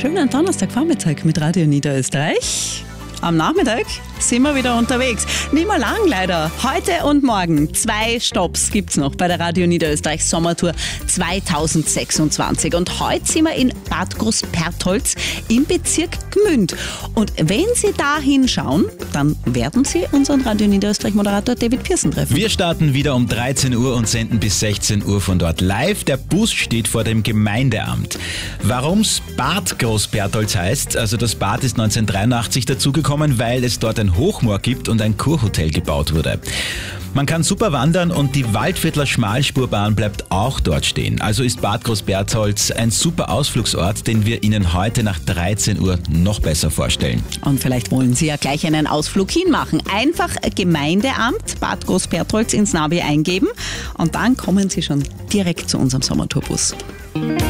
schönen Donnerstagvormittag mit Radio Niederösterreich. Am Nachmittag sind wir wieder unterwegs. Nicht mehr lang leider. Heute und morgen 2 Stopps gibt's noch bei der Radio Niederösterreich Sommertour 2026. Und heute sind wir in Bad Großpertholz im Bezirk Gmünd. Und wenn Sie da hinschauen, dann werden Sie unseren Radio Niederösterreich Moderator David Pearson treffen. Wir starten wieder um 13 Uhr und senden bis 16 Uhr von dort live. Der Bus steht vor dem Gemeindeamt. Warum's Bad Großpertholz heißt, also das Bad ist 1983 dazugekommen, weil es dort ein Hochmoor gibt und ein Kurhotel gebaut wurde. Man kann super wandern und die Waldviertler Schmalspurbahn bleibt auch dort stehen. Also ist Bad Großpertholz ein super Ausflugsort, den wir Ihnen heute nach 13 Uhr noch besser vorstellen. Und vielleicht wollen Sie ja gleich einen Ausflug hinmachen. Einfach Gemeindeamt Bad Großpertholz ins Navi eingeben und dann kommen Sie schon direkt zu unserem Sommertourbus.